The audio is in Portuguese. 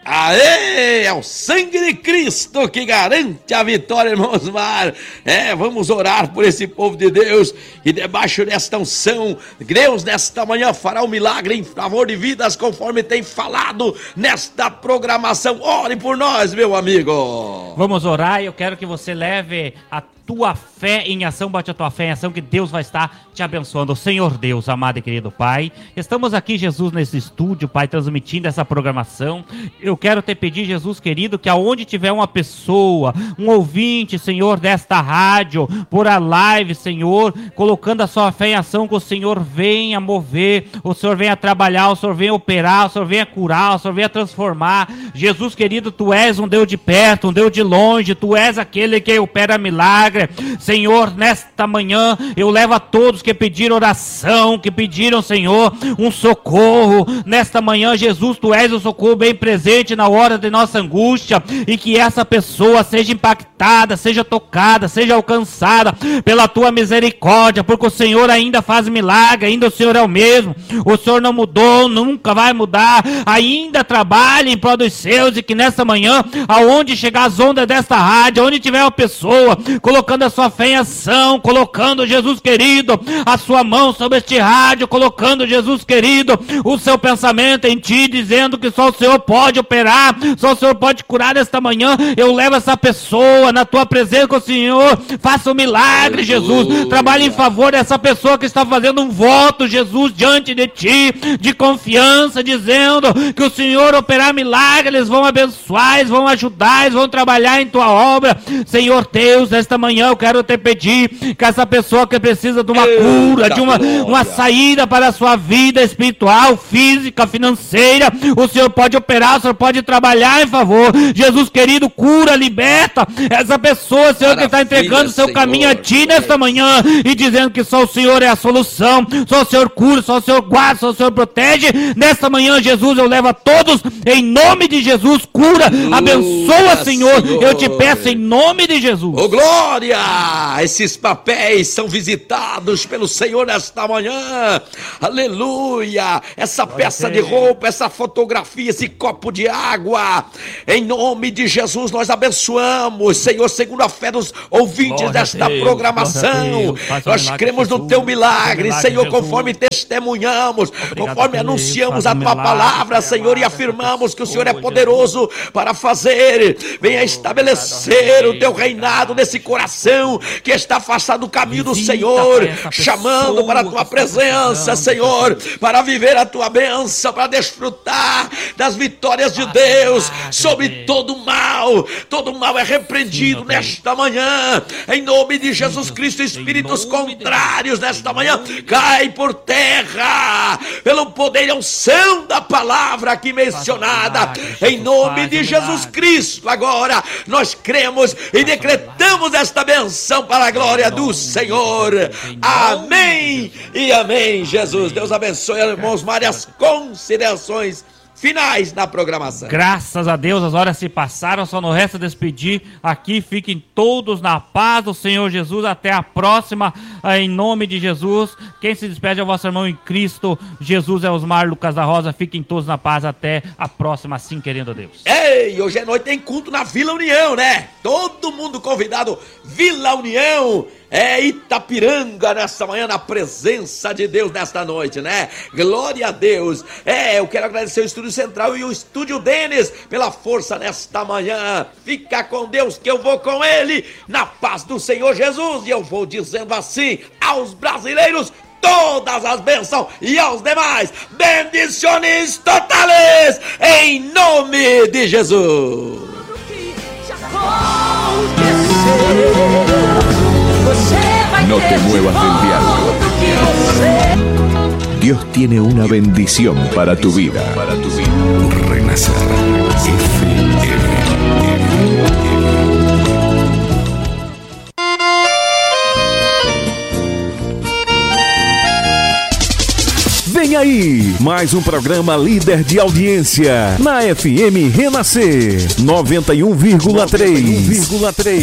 Aê! É o sangue de Cristo que garante a vitória, irmãos Mar. Vamos orar por esse povo de Deus e debaixo desta unção, Deus nesta manhã fará um milagre em favor de vidas, conforme tem falado nesta programação. Ore por nós, meu amigo. Vamos orar e eu quero que você leve a tua fé em ação, bote a tua fé em ação, que Deus vai estar te abençoando. Senhor Deus, amado e querido Pai, estamos aqui, Jesus, nesse estúdio, Pai, transmitindo essa programação. Eu quero te pedir, Jesus querido, que aonde tiver uma pessoa, um ouvinte, Senhor, desta rádio, por a live, Senhor, colocando a sua fé em ação, que o Senhor venha mover, o Senhor venha trabalhar, o Senhor venha operar, o Senhor venha curar, o Senhor venha transformar. Jesus querido, Tu és um Deus de perto, um Deus de longe, Tu és aquele que opera milagre. Senhor, nesta manhã eu levo a todos que pediram oração, que pediram, Senhor, um socorro. Nesta manhã, Jesus, Tu és o socorro bem presente na hora de nossa angústia, e que essa pessoa seja impactada, seja tocada, seja alcançada pela Tua misericórdia, porque o Senhor ainda faz milagre, ainda o Senhor é o mesmo, o Senhor não mudou, nunca vai mudar, ainda trabalha em prol dos seus, e que nesta manhã, aonde chegar as ondas desta rádio, onde tiver uma pessoa colocando a sua fé em ação, colocando, Jesus querido, a sua mão sobre este rádio, colocando, Jesus querido, o seu pensamento em Ti, dizendo que só o Senhor pode operar, só o Senhor pode curar nesta manhã. Eu levo essa pessoa na Tua presença, que o Senhor faça um milagre, Jesus, trabalhe em favor dessa pessoa que está fazendo um voto, Jesus, diante de Ti, de confiança, dizendo que o Senhor operar milagre, eles vão abençoar, eles vão ajudar, eles vão trabalhar em Tua obra. Senhor Deus, nesta manhã eu quero te pedir que essa pessoa que precisa de uma cura, de uma saída para a sua vida espiritual, física, financeira, o Senhor pode operar, o Senhor pode trabalhar em favor. Jesus querido, cura, liberta essa pessoa, Senhor, que está entregando seu caminho a Ti nesta manhã e dizendo que só o Senhor é a solução, só o Senhor cura, só o Senhor guarda, só o Senhor protege. Nesta manhã, Jesus, eu levo a todos em nome de Jesus, cura, abençoa, Senhor, eu te peço em nome de Jesus. Ô glória! Esses papéis são visitados pelo Senhor nesta manhã, aleluia! Essa peça de roupa, essa fotografia, esse copo de água, em nome de Jesus nós abençoamos, Senhor, segundo a fé dos ouvintes desta programação. Nós cremos no Teu milagre, Senhor, conforme testemunhamos, conforme anunciamos a Tua palavra, Senhor, e afirmamos que o Senhor é poderoso para fazer. Venha estabelecer o Teu reinado nesse coração que está afastado do caminho do Senhor, chamando para a Tua presença, Senhor, para viver a Tua bênção, para desfrutar das vitórias de Deus sobre todo mal. Todo mal é repreendido nesta manhã, em nome de Jesus Cristo. Espíritos contrários nesta manhã caem por terra, pelo poder e unção da palavra aqui mencionada, em nome de Jesus Cristo. Agora nós cremos e decretamos esta bênção para a glória do Senhor. Amém e amém, Jesus. Deus abençoe, irmãos, várias considerações finais na programação. Graças a Deus, as horas se passaram, só não resta despedir aqui. Fiquem todos na paz do Senhor Jesus. Até a próxima, em nome de Jesus. Quem se despede é o vosso irmão em Cristo Jesus, é Osmar Lucas da Rosa. Fiquem todos na paz, até a próxima, assim querendo Deus. Ei, hoje à noite tem culto na Vila União, né? Todo mundo convidado, Vila União, Itapiranga, nesta manhã, na presença de Deus nesta noite, né? Glória a Deus. Eu quero agradecer o Estúdio Central e o Estúdio Denis pela força nesta manhã. Fica com Deus que eu vou com Ele, na paz do Senhor Jesus. E eu vou dizendo assim aos brasileiros: todas as bênçãos, e aos demais, bendições totales, em nome de Jesus. No te muevas del diálogo. Dios tiene una bendición para tu vida. Renacer FM. Vem aí, mais um programa líder de audiência na FM Renascer 91,3.